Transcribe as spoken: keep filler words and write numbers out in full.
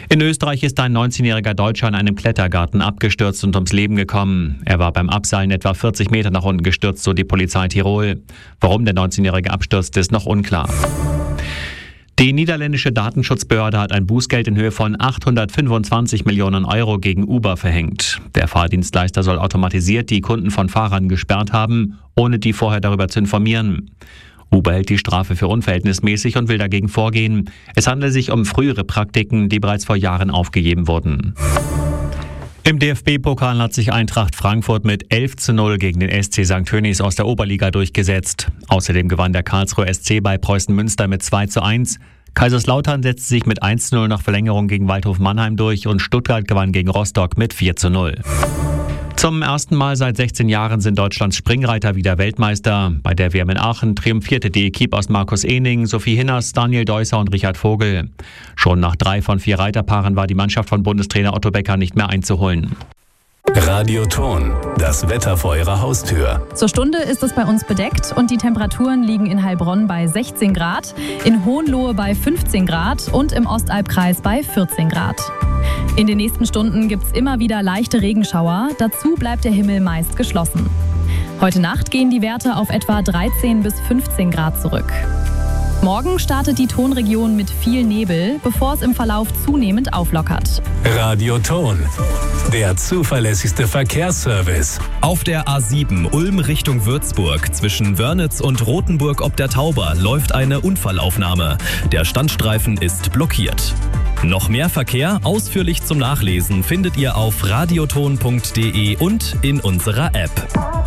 In Österreich ist ein neunzehnjähriger Deutscher in einem Klettergarten abgestürzt und ums Leben gekommen. Er war beim Abseilen etwa vierzig Meter nach unten gestürzt, so die Polizei Tirol. Warum der neunzehnjährige abstürzt, ist noch unklar. Die niederländische Datenschutzbehörde hat ein Bußgeld in Höhe von achthundertfünfundzwanzig Millionen Euro gegen Uber verhängt. Der Fahrdienstleister soll automatisiert die Kunden von Fahrern gesperrt haben, ohne die vorher darüber zu informieren. Uber hält die Strafe für unverhältnismäßig und will dagegen vorgehen. Es handelt sich um frühere Praktiken, die bereits vor Jahren aufgegeben wurden. Im D F B-Pokal hat sich Eintracht Frankfurt mit elf zu null gegen den S C Sankt Tönnies aus der Oberliga durchgesetzt. Außerdem gewann der Karlsruher S C bei Preußen Münster mit zwei zu eins. Kaiserslautern setzte sich mit eins zu null nach Verlängerung gegen Waldhof Mannheim durch und Stuttgart gewann gegen Rostock mit vier zu null. Zum ersten Mal seit sechzehn Jahren sind Deutschlands Springreiter wieder Weltmeister. Bei der W M in Aachen triumphierte die Equipe aus Markus Ehning, Sophie Hinners, Daniel Deusser und Richard Vogel. Schon nach drei von vier Reiterpaaren war die Mannschaft von Bundestrainer Otto Becker nicht mehr einzuholen. Radioton, das Wetter vor Ihrer Haustür. Zur Stunde ist es bei uns bedeckt und die Temperaturen liegen in Heilbronn bei sechzehn Grad, in Hohenlohe bei fünfzehn Grad und im Ostalbkreis bei vierzehn Grad. In den nächsten Stunden gibt es immer wieder leichte Regenschauer, dazu bleibt der Himmel meist geschlossen. Heute Nacht gehen die Werte auf etwa dreizehn bis fünfzehn Grad zurück. Morgen startet die Tonregion mit viel Nebel, bevor es im Verlauf zunehmend auflockert. Radioton, der zuverlässigste Verkehrsservice. Auf der A sieben Ulm Richtung Würzburg zwischen Wörnitz und Rothenburg ob der Tauber läuft eine Unfallaufnahme. Der Standstreifen ist blockiert. Noch mehr Verkehr ausführlich zum Nachlesen findet ihr auf radioton punkt de und in unserer App.